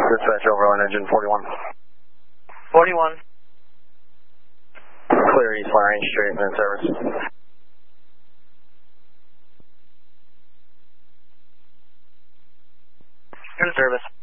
Dispatch Overland Engine 41. 41. Clear East Range Street, in service. In service.